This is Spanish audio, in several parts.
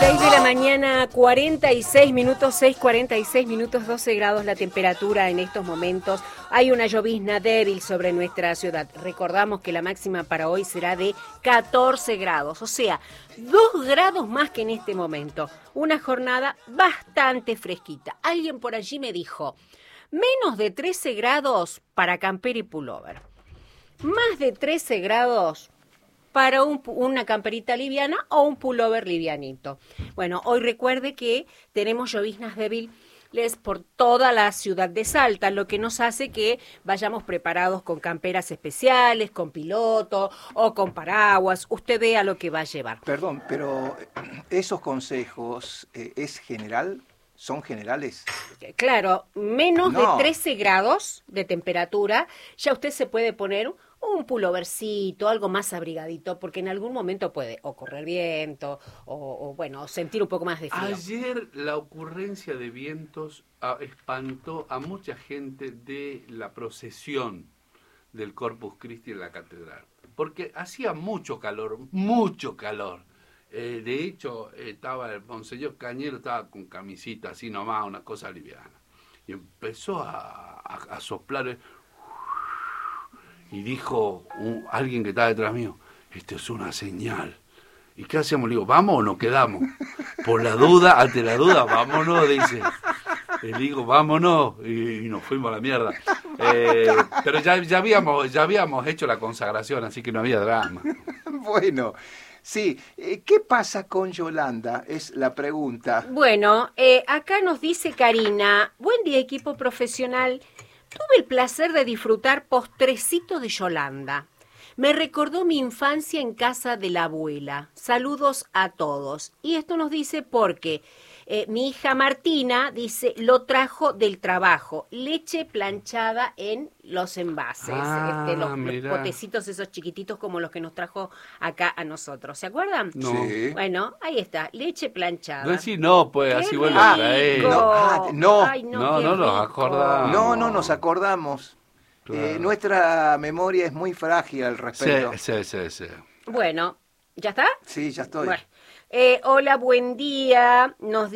6 de la mañana, 46 minutos, 6:46 minutos, 12 grados la temperatura en estos momentos. Hay una llovizna débil sobre nuestra ciudad. Recordamos que la máxima para hoy será de 14 grados, o sea, 2 grados más que en este momento. Una jornada bastante fresquita. Alguien por allí me dijo, menos de 13 grados para camper y pullover. Más de 13 grados para una camperita liviana o un pullover livianito. Bueno, hoy recuerde que tenemos lloviznas débiles por toda la ciudad de Salta, lo que nos hace que vayamos preparados con camperas especiales, con piloto o con paraguas. Usted vea lo que va a llevar. Perdón, pero esos consejos, ¿es general? ¿Son generales? Claro, menos de 13 grados de temperatura, ya usted se puede poner un pullovercito, algo más abrigadito, porque en algún momento puede o correr viento o bueno, sentir un poco más de frío. Ayer la ocurrencia de vientos espantó a mucha gente de la procesión del Corpus Christi en la catedral, porque hacía mucho calor, mucho calor. De hecho, estaba el monseñor Cañero, estaba con camisita así nomás, una cosa liviana, y empezó a soplar y dijo alguien que estaba detrás mío, esto es una señal. ¿Y qué hacemos? Le digo, ¿vamos o nos quedamos? Por la duda, ante la duda, vámonos, dice. Le digo, vámonos, y nos fuimos a la mierda. Pero ya habíamos hecho la consagración, así que no había drama. Bueno, sí. ¿Qué pasa con Yolanda? Es la pregunta. Bueno, acá nos dice Karina, buen día equipo profesional. Tuve el placer de disfrutar postrecito de Yolanda. Me recordó mi infancia en casa de la abuela. Saludos a todos. Y esto nos dice porque mi hija Martina dice, lo trajo del trabajo. Leche planchada en los envases. Los potecitos esos chiquititos como los que nos trajo acá a nosotros. ¿Se acuerdan? No. Sí. Bueno, ahí está. Leche planchada. No decís no, pues ¡Qué así vuelve a rico! traer. No. Ay, No, qué no nos rico. acordamos. No nos acordamos. Claro. Nuestra memoria es muy frágil al respecto. Sí. Bueno, ¿ya está? Sí, ya estoy. Bueno. Hola, buen día, nos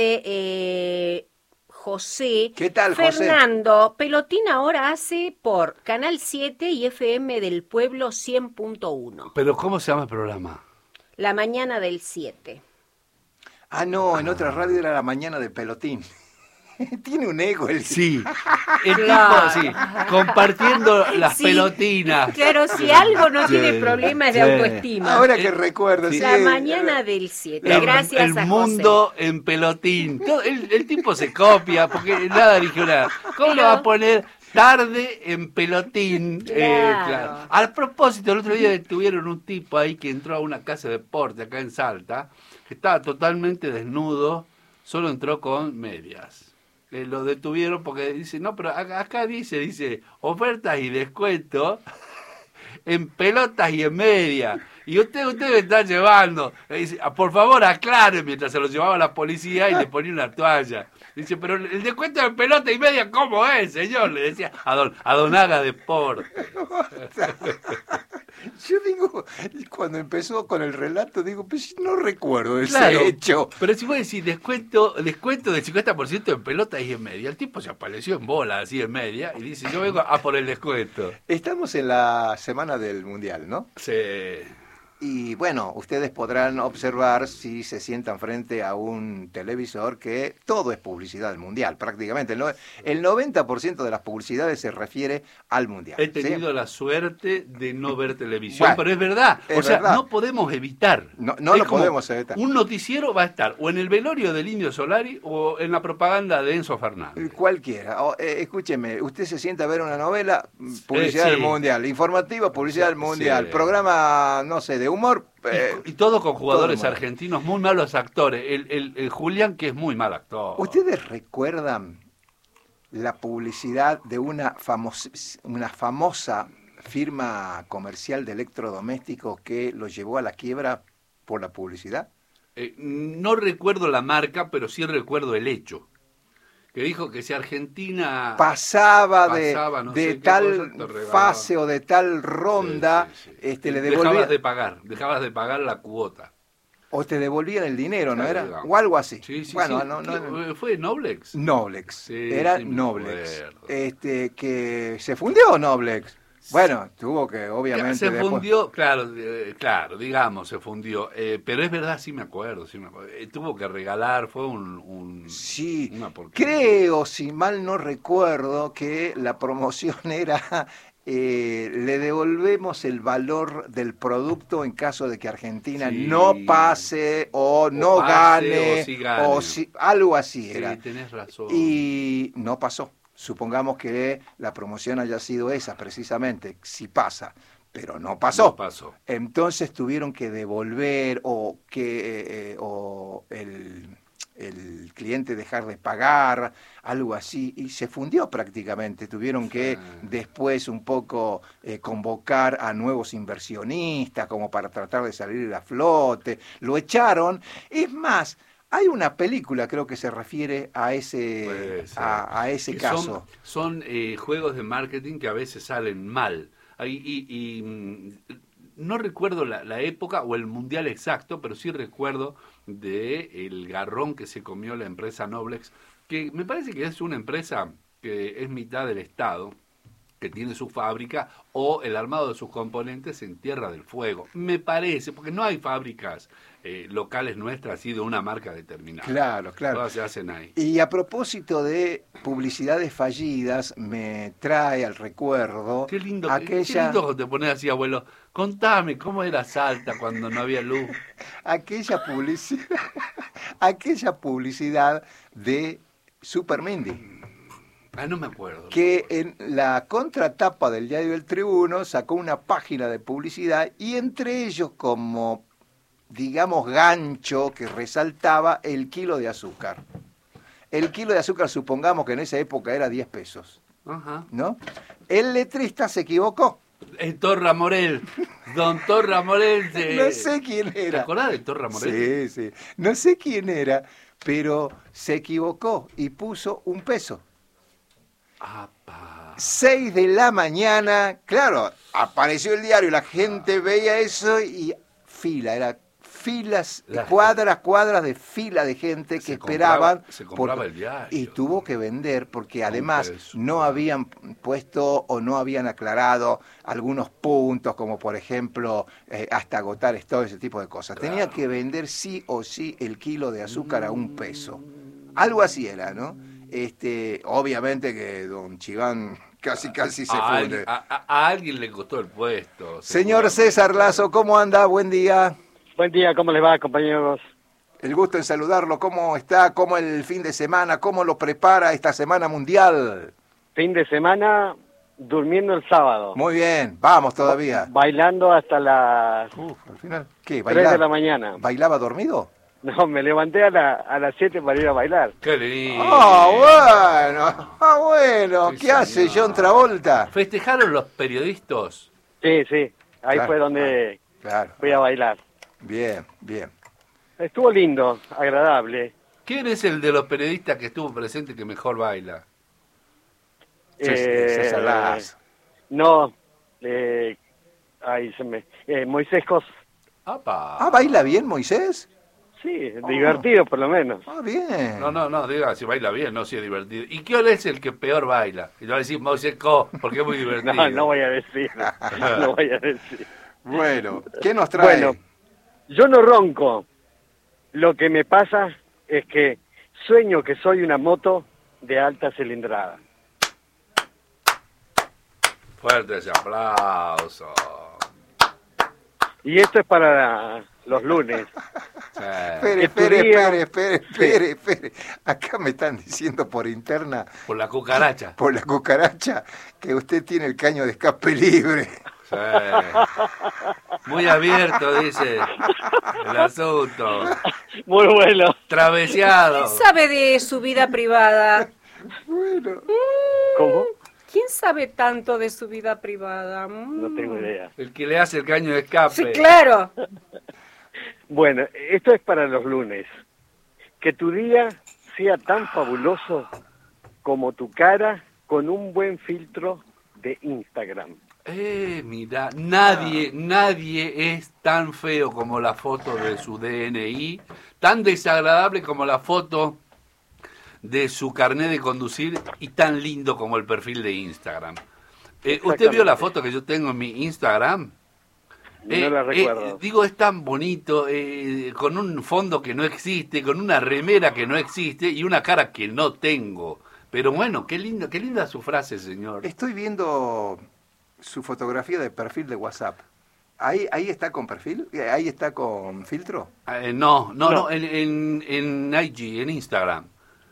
dice José. ¿Qué tal, José? Fernando, Pelotín ahora hace por Canal 7 y FM del Pueblo 100.1. Pero ¿cómo se llama el programa? La mañana del 7. No, en otra radio era la mañana de Pelotín. Tiene un ego el... Sí, el Claro. tipo, sí, compartiendo las Sí, pelotinas. Claro, si algo no Sí, tiene problemas de sí. autoestima. Ahora que recuerdo, sí. La mañana del 7. Gracias el a mundo en pelotín. El tipo se copia porque nada original. ¿Cómo le va a poner tarde en pelotín? Claro. Al propósito, el otro día detuvieron un tipo ahí que entró a una casa de deporte acá en Salta, que estaba totalmente desnudo, solo entró con medias. Lo detuvieron porque dice, no, pero acá dice, ofertas y descuentos en pelotas y en media. Y usted me está llevando. Dice, por favor, aclare, mientras se lo llevaba la policía y le ponía una toalla. Dice, pero el descuento en pelota y media, ¿cómo es, señor? Le decía a don Haga Deporte. Yo digo, cuando empezó con el relato, digo, pues no recuerdo ese Claro, hecho. pero si vos decís descuento del 50% en pelota y en media, el tipo se apareció en bola así en media y dice, yo vengo a por el descuento. Estamos en la semana del Mundial, ¿no? Sí. Y bueno, ustedes podrán observar si se sientan frente a un televisor que todo es publicidad del Mundial, prácticamente. El 90% de las publicidades se refiere al Mundial. He tenido ¿sí? la suerte de no ver televisión, Bueno, pero es verdad. es O sea, verdad. no podemos evitar. No Es lo como podemos evitar. Un noticiero va a estar o en el velorio del Indio Solari o en la propaganda de Enzo Fernández. Cualquiera. Escúcheme, usted se sienta a ver una novela, publicidad sí. del Mundial. Informativa, publicidad del Mundial. Sí. Programa, no sé, de humor. Y todo con jugadores todo mal. argentinos muy malos actores. El Julián, que es muy mal actor. ¿Ustedes recuerdan la publicidad de una famosa firma comercial de electrodomésticos que lo llevó a la quiebra por la publicidad? No recuerdo la marca, pero sí recuerdo el hecho. Que dijo que si Argentina pasaba no de sé qué tal cosa, te regalaba. fase o de tal ronda, Sí. le devolvía. Dejabas de pagar la cuota. o te devolvían el dinero, ¿no Claro, era? digamos. O algo así. Sí, sí, bueno, sí. No, ¿Fue Noblex? Noblex, Sí, era sí, me Noblex. acuerdo. Que se fundió Noblex. Bueno, tuvo que, obviamente, Se después... fundió, claro, claro, digamos, se fundió. Pero es verdad, sí me acuerdo, sí me acuerdo. Tuvo que regalar, fue Sí, una porquería. creo, si mal no recuerdo, que la promoción era le devolvemos el valor del producto en caso de que Argentina no Sí, pase o o no pase o gane sí o gane. si algo así Sí, era. tenés razón. Y no pasó. Supongamos que la promoción haya sido esa, precisamente, si pasa, pero no No pasó. pasó. Entonces tuvieron que devolver o el cliente dejar de pagar, algo así, y se fundió prácticamente. Tuvieron Sí. que después un poco convocar a nuevos inversionistas como para tratar de salir a flote. Lo echaron. Es más, hay una película, creo que se refiere a Puede ser. a ese Que caso. son juegos de marketing que a veces salen mal. No recuerdo la época o el mundial exacto, pero sí recuerdo de el garrón que se comió la empresa Noblex, que me parece que es una empresa que es mitad del Estado, que tiene su fábrica o el armado de sus componentes en Tierra del Fuego. Me parece, porque no hay fábricas locales nuestras así de una marca determinada. Claro, claro. Todas se hacen ahí. Y a propósito de publicidades fallidas, me trae al recuerdo Qué lindo aquella, que te pones así, abuelo. Contame, ¿cómo era Salta cuando no había luz? aquella publicidad, aquella publicidad de Super Mindy, Ah, no me acuerdo. que en la contratapa del diario El Tribuno sacó una página de publicidad y entre ellos como, digamos, gancho que resaltaba el kilo de azúcar. El kilo de azúcar, supongamos que en esa época era 10 pesos, Ajá. ¿no? El letrista se equivocó. Torra Morel. Don Torra Morel. No sé quién ¿Te era. acordás de Torra Morel? Sí, sí. No sé quién era, pero se equivocó y puso un peso. Apa. 6 de la mañana, claro, apareció el diario, la gente veía eso y era filas, cuadras de fila de gente que esperaban. Se compraba el diario. Y tuvo que vender porque A además $1. no habían puesto o no habían aclarado algunos puntos, como por ejemplo hasta agotar todo ese tipo de cosas. Claro. Tenía que vender sí o sí el kilo de azúcar a un peso. Algo así era, ¿no? Obviamente que don Chiván casi se funde. A alguien le costó el puesto. Señor César Lazo, ¿cómo anda? Buen día. Buen día, ¿cómo les va, compañeros? El gusto en saludarlo. ¿Cómo está? ¿Cómo el fin de semana? ¿Cómo lo prepara esta semana mundial? Fin de semana, durmiendo el sábado. Muy bien, vamos todavía. Bailando hasta las Al final, ¿qué? 3 de la mañana. ¿Bailaba dormido? No, me levanté a las 7 para ir a bailar. Qué lindo. Bueno. Sí, ¿Qué hace señor. John Travolta? ¿Festejaron los periodistas? Sí, sí, ahí Claro, fue donde Claro. fui a bailar. Bien, bien. Estuvo lindo, agradable. ¿Quién es el de los periodistas que estuvo presente que mejor baila? César Lazo. No, Moisés Cos. ¡Apa! ¿Baila bien Moisés? Sí, divertido por lo menos. Bien. No, diga si baila bien, no si es divertido. ¿Y quién es el que peor baila? Y le va a decir Moisés Co, porque es muy divertido. No voy a decir, no voy a decir. Bueno, ¿qué nos trae? Bueno, yo no ronco. Lo que me pasa es que sueño que soy una moto de alta cilindrada. Fuerte ese aplauso. Y esto es para los lunes. Sí. Espere. Acá me están diciendo por interna, Por la cucaracha. por la cucaracha, que usted tiene el caño de escape libre. Sí. Muy abierto, dice el asunto. Muy bueno. Traveseado. ¿Quién sabe de su vida privada? Bueno. ¿Cómo? ¿Quién sabe tanto de su vida privada? No tengo idea. El que le hace el caño de escape. Sí, claro. Bueno, esto es para los lunes. Que tu día sea tan fabuloso como tu cara con un buen filtro de Instagram. Mira, nadie es tan feo como la foto de su DNI, tan desagradable como la foto de su carnet de conducir y tan lindo como el perfil de Instagram. ¿Usted vio la foto que yo tengo en mi Instagram? No la recuerdo. Digo, es tan bonito, con un fondo que no existe, con una remera que no existe y una cara que no tengo. Pero bueno, qué linda su frase, señor. Estoy viendo su fotografía de perfil de WhatsApp. ¿Ahí está con perfil? ¿Ahí está con filtro? No, en IG, en Instagram.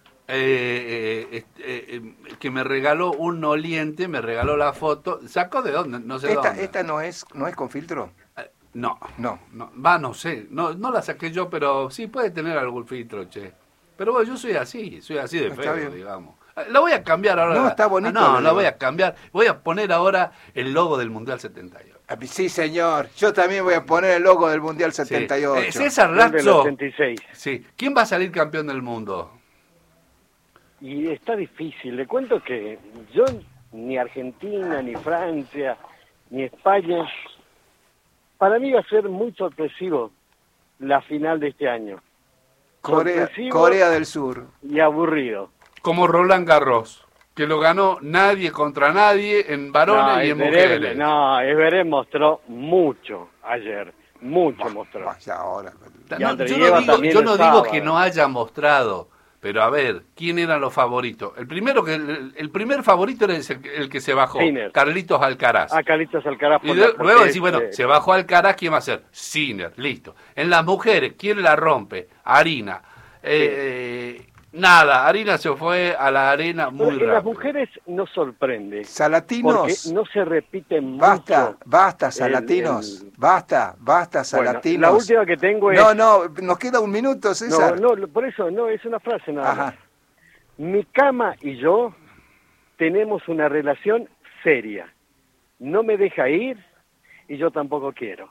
Que me regaló un oliente, me regaló la foto. ¿Sacó de dónde? No sé dónde. ¿Esta no es con filtro? No. No. No sé. No la saqué yo, pero sí puede tener algún filtro, che. Pero bueno, yo soy así de feo, digamos. La voy a cambiar ahora. No, está bonito. No, la voy a cambiar. Voy a poner ahora el logo del Mundial 78. Sí, señor. Yo también voy a poner el logo del Mundial 78. Sí. César Razzo. 86. Sí. ¿Quién va a salir campeón del mundo? Y está difícil. Le cuento que yo, ni Argentina, ni Francia, ni España, para mí va a ser muy sorpresivo la final de este año. Corea del Sur. Y aburrido. Como Roland Garros, que lo ganó nadie contra nadie en varones y en mujeres. Everett mostró mucho ayer. Mucho mostró. Ahora. Yo no digo que no haya mostrado. Pero a ver, ¿quién eran los favoritos? El primer favorito era el que se bajó, Sinner. Carlitos Alcaraz. Carlitos Alcaraz. Y luego decís, bueno, se bajó Alcaraz, ¿quién va a ser? Sinner, listo. En las mujeres, ¿quién la rompe? Harina. Nada, Harina se fue a la arena muy rápido. En las mujeres no sorprende. Salatinos. Porque no se repiten mucho. Basta, Salatinos. Basta, Salatinos. Bueno, la última que tengo es... No, nos queda un minuto, César. No, por eso, es una frase nada más. Ajá. Mi cama y yo tenemos una relación seria. No me deja ir y yo tampoco quiero.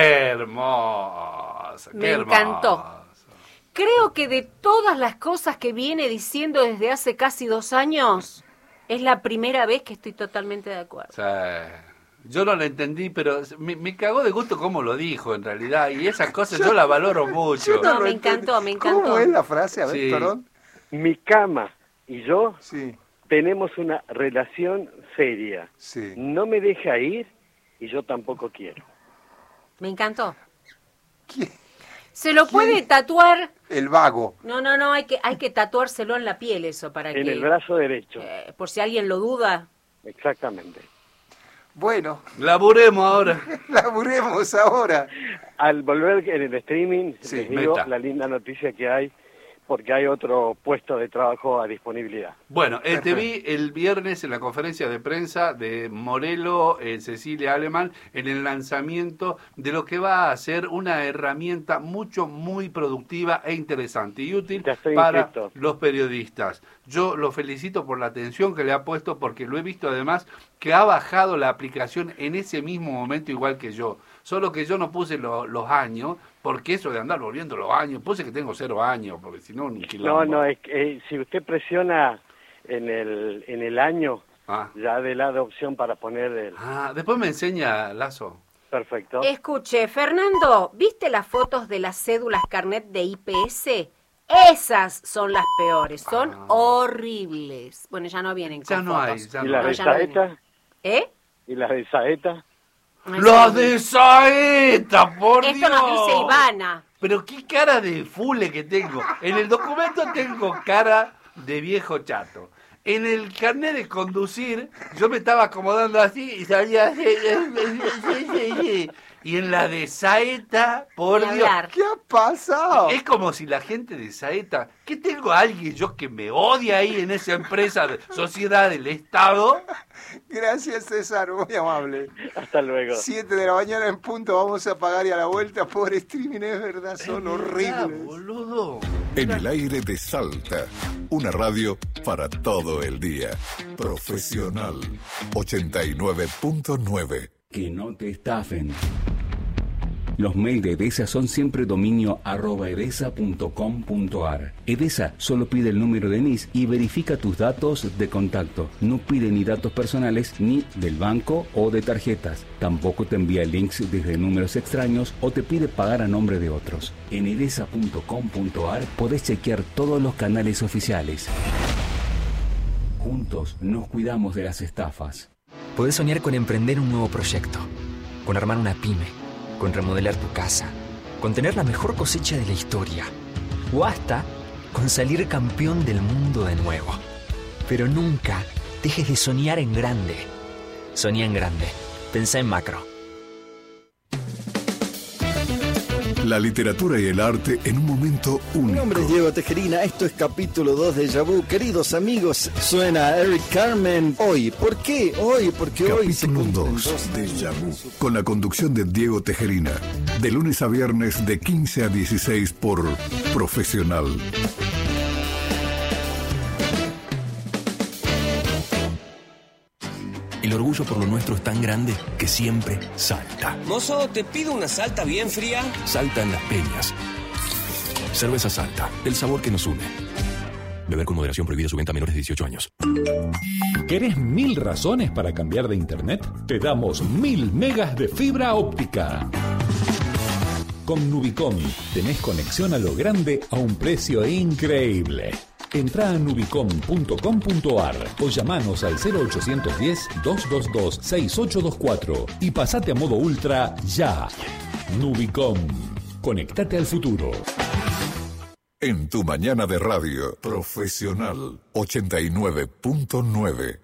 Hermosa. Me encantó. Creo que de todas las cosas que viene diciendo desde hace casi 2 años, es la primera vez que estoy totalmente de acuerdo. O sea, yo no lo entendí, pero me cagó de gusto cómo lo dijo en realidad. Y esas cosas yo las valoro mucho. No, me encantó. ¿Cómo es la frase? A ver, Sí. perdón. Mi cama y yo Sí. tenemos una relación seria. Sí. No me deja ir y yo tampoco quiero. Me encantó. ¿Quién? ¿Se lo puede tatuar? El vago. No, hay que tatuárselo en la piel eso para En que... el brazo derecho. Por si alguien lo duda. Exactamente. Bueno, Laburemos ahora. laburemos ahora. Al volver en el streaming, Sí, les digo meta. la linda noticia que hay, porque hay otro puesto de trabajo a disponibilidad. Bueno, te vi el viernes en la conferencia de prensa de Morelo, Cecilia Alemán, en el lanzamiento de lo que va a ser una herramienta muy productiva e interesante y útil Ya estoy para inscrito. los periodistas. Yo lo felicito por la atención que le ha puesto, porque lo he visto además que ha bajado la aplicación en ese mismo momento igual que yo. Solo que yo no puse los años, porque eso de andar volviendo los años, puse que tengo 0 años, porque si no, un quilombo. No, es que si usted presiona en el año, ya de la opción para poner el... Después me enseña, Lazo. Perfecto. Escuche, Fernando, ¿viste las fotos de las cédulas carnet de IPS? Esas son las peores, son horribles. Bueno, ya no vienen con Ya no hay, fotos. ya ¿Y no la hay. de ya no Saeta? ¿Eh? ¿Y la de Saeta? ¡La de Saeta, por Esto Dios! nos dice Ivana. Pero qué cara de fule que tengo. En el documento tengo cara de viejo chato. En el carnet de conducir, yo me estaba acomodando así y salía así. Y en la de Saeta, por Ni Dios. hablar. ¿Qué ha pasado? Es como si la gente de Saeta, que tengo a alguien yo que me odia ahí en esa empresa de sociedad del Estado. Gracias, César, muy amable. Hasta luego. 7 de la mañana en punto, vamos a pagar y a la vuelta por streaming, es verdad, son horribles. Boludo. En el aire de Salta, una radio para todo el día. Profesional 89.9. Que no te estafen. Los mails de Edesa son siempre dominio @edesa.com.ar. Edesa solo pide el número de NIS y verifica tus datos de contacto. No pide ni datos personales ni del banco o de tarjetas. Tampoco te envía links desde números extraños o te pide pagar a nombre de otros. En edesa.com.ar podés chequear todos los canales oficiales. Juntos nos cuidamos de las estafas. Podés soñar con emprender un nuevo proyecto, con armar una pyme, con remodelar tu casa, con tener la mejor cosecha de la historia, o hasta con salir campeón del mundo de nuevo. Pero nunca dejes de soñar en grande. Soñá en grande. Pensá en macro. La literatura y el arte en un momento único. Mi nombre es Diego Tejerina, esto es capítulo 2 de Déjà Vu. Queridos amigos, suena Eric Carmen. Hoy, ¿por qué? Hoy, porque hoy se Capítulo cumplen 2 de Déjà Vu, con la conducción de Diego Tejerina, de lunes a viernes de 15 a 16 por Profesional. El orgullo por lo nuestro es tan grande que siempre salta. Mozo, te pido una Salta bien fría. Salta en Las Peñas. Cerveza Salta, el sabor que nos une. Beber con moderación, prohibida su venta a menores de 18 años. ¿Querés 1000 razones para cambiar de internet? Te damos 1000 megas de fibra óptica. Con Nubicom tenés conexión a lo grande a un precio increíble. Entrá a nubicom.com.ar o llamanos al 0810-222-6824 y pasate a modo ultra ya. Nubicom. Conectate al futuro. En tu mañana de radio, Profesional 89.9.